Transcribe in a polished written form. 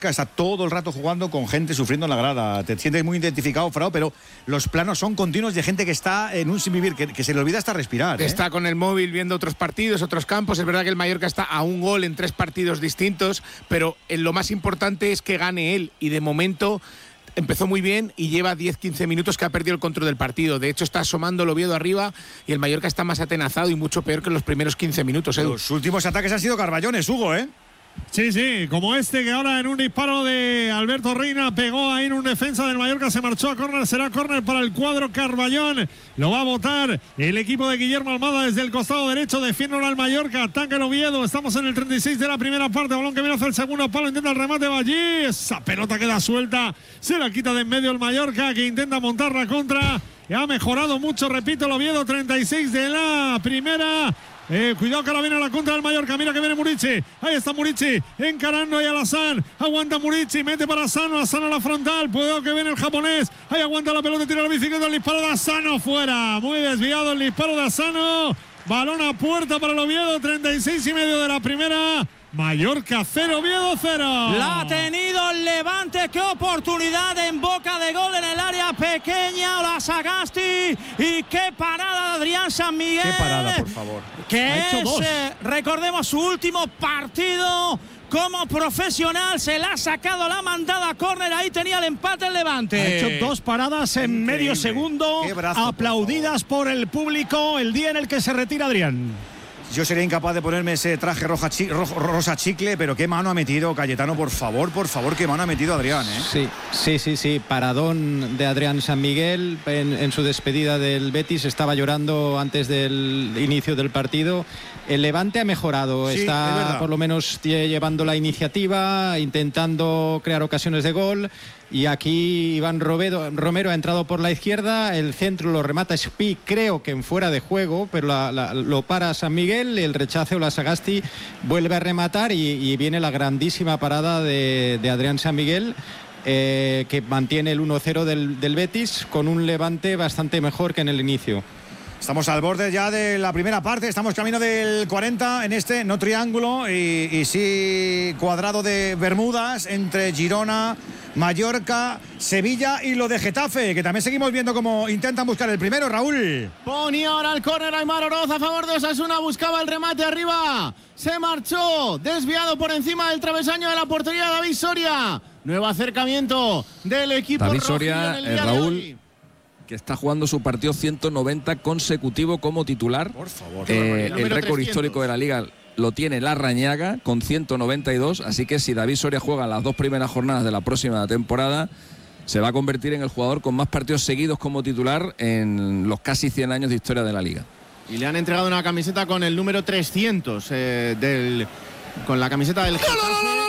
está todo el rato jugando con gente sufriendo en la grada. Te sientes muy identificado, Frau, pero los planos son continuos de gente que está en un sinvivir, que se le olvida hasta respirar. Está con el móvil viendo otros partidos, otros campos. Es verdad que el Mallorca está a un gol en 3 partidos distintos, pero lo más importante es que gane él. Y de momento empezó muy bien y lleva 10-15 minutos que ha perdido el control del partido. De hecho, está asomando el Oviedo arriba y el Mallorca está más atenazado y mucho peor que en los primeros 15 minutos. Edu. Los últimos ataques han sido carballones, Hugo, ¿eh? Sí, como este que ahora en un disparo de Alberto Reina pegó ahí en un defensa del Mallorca, se marchó a córner, será córner para el cuadro Carballón, lo va a botar el equipo de Guillermo Almada desde el costado derecho, defiende al Mallorca, ataca el Oviedo, estamos en el 36 de la primera parte, balón que viene hacia el segundo palo, intenta el remate Ballí, esa pelota queda suelta, se la quita de en medio el Mallorca que intenta montar la contra, ha mejorado mucho, repito, el Oviedo, 36 de la primera. Cuidado que ahora viene a la contra del Mallorca. Mira que viene Murici. Ahí está Murici encarando ahí a Alassane. Aguanta Murici. Mete para Asano. Asano a la frontal. Cuidado que viene el japonés. Ahí aguanta la pelota. Tira la bicicleta. El disparo de Asano fuera. Muy desviado el disparo de Asano. Balón a puerta para el Oviedo. 36 y medio de la primera. Mallorca 0, Oviedo 0. La ha tenido el Levante. Qué oportunidad en boca de gol en el área pequeña. La Sagasti. Y qué parada de Adrián San Miguel. Qué parada, por favor. Que es, recordemos, su último partido como profesional. Se la ha sacado, la ha mandado a córner. Ahí tenía el empate el Levante. Ha hecho 2 paradas en Increíble. medio segundo. Brazo, aplaudidas por el público el día en el que se retira Adrián. Yo sería incapaz de ponerme ese traje rosa chicle, pero qué mano ha metido Cayetano, por favor, qué mano ha metido Adrián, ¿eh? Sí, paradón de Adrián San Miguel en su despedida del Betis, estaba llorando antes del inicio del partido. El Levante ha mejorado, sí, está por lo menos llevando la iniciativa, intentando crear ocasiones de gol. Y aquí Iván Romero ha entrado por la izquierda, el centro lo remata Spi, creo que en fuera de juego, pero lo para San Miguel, el rechace o la Sagasti vuelve a rematar y viene la grandísima parada de Adrián San Miguel, que mantiene el 1-0 del Betis con un Levante bastante mejor que en el inicio. Estamos al borde ya de la primera parte, estamos camino del 40 en este no triángulo y sí cuadrado de Bermudas entre Girona, Mallorca, Sevilla y lo de Getafe, que también seguimos viendo cómo intentan buscar el primero, Raúl. Ponía ahora el córner Aimar Oroz a favor de Osasuna, buscaba el remate arriba, se marchó, desviado por encima del travesaño de la portería de David Soria. Nuevo acercamiento del equipo David rojo Soria, en el día Raúl, de hoy, que está jugando su partido 190 consecutivo como titular. Por favor. El récord 300. histórico de la Liga lo tiene Larrañaga con 192, así que si David Soria juega las 2 primeras jornadas de la próxima temporada, se va a convertir en el jugador con más partidos seguidos como titular en los casi 100 años de historia de la Liga. y le han entregado una camiseta con el número 300 con la camiseta del Getafe.